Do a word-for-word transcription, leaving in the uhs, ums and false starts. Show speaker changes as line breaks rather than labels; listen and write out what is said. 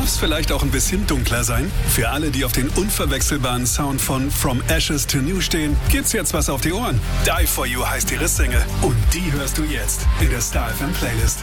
Darf's vielleicht auch ein bisschen dunkler sein? Für alle, die auf den unverwechselbaren Sound von From Ashes to New stehen, gibt's jetzt was auf die Ohren. Die For You heißt ihre Single und die hörst du jetzt in der Star F M Playlist.